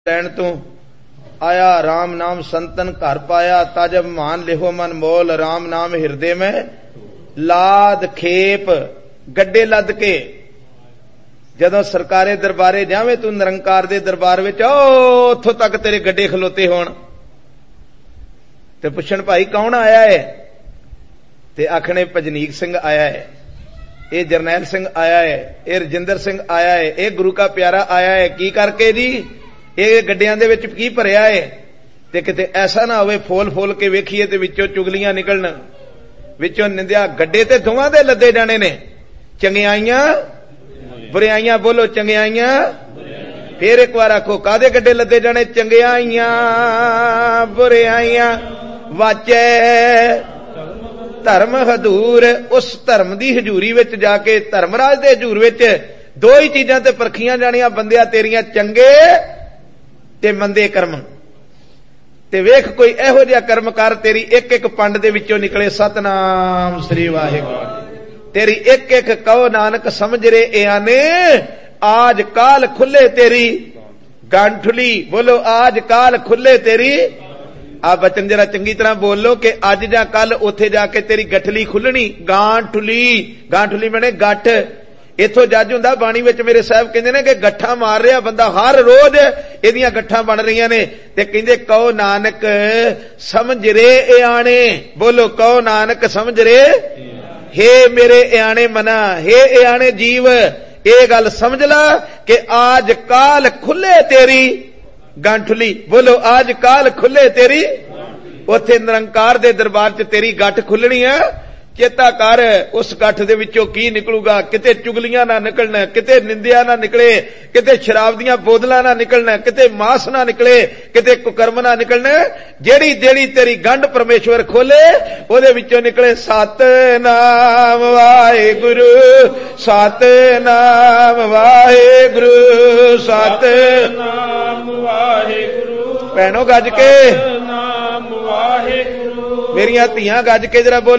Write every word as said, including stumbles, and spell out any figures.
लैन तू आया राम नाम संतन घर पाया, ताजब मान लिहो मन मोल, राम नाम हिरदे में लाद खेप। गड्डे लद के जदों सरकारे दरबारे जावे तू निरंकार दे दरबार विच उथों तक तेरे गड्डे खलोते होण ते पुछण भाई कौन आया है, ते आखने भजनीक सिंह आया है, ये जरनैल सिंह आया है, ये रजिंदर सिंह आया है, ये गुरु का प्यारा आया है। की करके जी ये गड्डियां दे विच की भरिया है, ते किते ऐसा ना होवे फोल फोल के वेखीए ते विचों चुगलियां निकलण, विचों निंदिया। गड्डे ते दोवां दे लदे जाने ने, चंगियाइयां बुरियाइयां। बोलो चंगियाइयां। फिर एक बार आखो कादे गड्डे लदे जाने, चंगियाइयां बुरियाइयां। वाचे धर्म हजूर, उस धर्म दी हजूरी विच जाके धर्मराज दे हजूर विच दो ही चीजां ते परखियां जाणियां बंदिया तेरियां, चंगे ते मंदे कर्म। ते वेख कोई इहो जिहा कर्म कर तेरी एक एक पंड दे विचों निकले सतनाम श्री वाहिगुरू। तेरी एक एक कहो नानक समझ रे ए आने, आज काल खुले तेरी गांठुली। बोलो आज काल खुले तेरी। आ बचन जरा चंगी तरह बोलो कि अज जा कल उथे जाके तेरी गठली खुलनी। गांठुली, गांठुली मैंने गठ। इथों जज हुंदा बाणी विच मेरे साहब कहंदे ने कि गठा मार रहा बंदा, हर रोज इहदियां गठा बन रही ने। ते कहंदे कहो नानक समझ रे ए आने। बोलो कहो नानक समझ रे। हे मेरे इयाणे मना, हे इयाणे जीव, ये गल समझ ला कि आज काल खुले तेरी गांठुली। बोलो आज काल खुले तेरी। उथे निरंकार दे दरबार च तेरी गठ खुलनी है। चेता कर उस गठ दे विचों की निकलूगा। किते चुगलियां ना निकलना, किते निंदिया ना निकले, किते शराब दियां बोतलां ना निकलना, किते मास ना निकले, किते कुकर्म ना निकलना। जेड़ी जेड़ी तेरी गंढ परमेश्वर खोले ओदे विचों निकले सतनाम वाहिगुरू, सतनाम वाहिगुरू, सतनाम वाहिगुरू। भैणों गज के, मेरियां धीआं गज के जरा बोल।